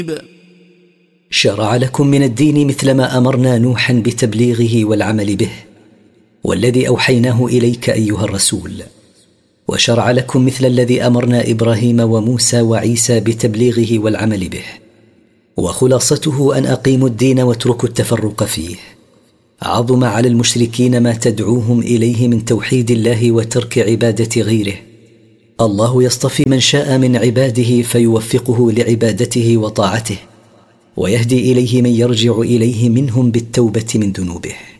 شرع لكم من الدين مثل ما أمرنا نوحا بتبليغه والعمل به، والذي أوحيناه إليك أيها الرسول، وشرع لكم مثل الذي أمرنا إبراهيم وموسى وعيسى بتبليغه والعمل به، وخلاصته أن أقيموا الدين واتركوا التفرق فيه. عظم على المشركين ما تدعوهم إليه من توحيد الله وترك عبادة غيره. الله يصطفي من شاء من عباده فيوفقه لعبادته وطاعته، ويهدي إليه من يرجع إليه منهم بالتوبة من ذنوبه.